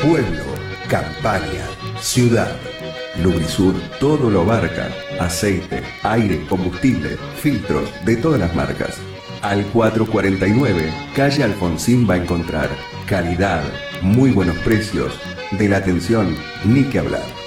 pueblo, campaña, ciudad. Lubrisud todo lo abarca: aceite, aire, combustible, filtros de todas las marcas. Al 449, calle Alfonsín va a encontrar calidad, muy buenos precios, de la atención ni que hablar.